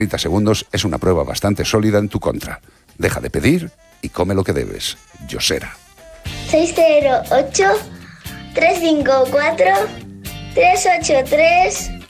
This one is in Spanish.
30 segundos es una prueba bastante sólida en tu contra. Deja de pedir y come lo que debes. Yosera. 608-354-383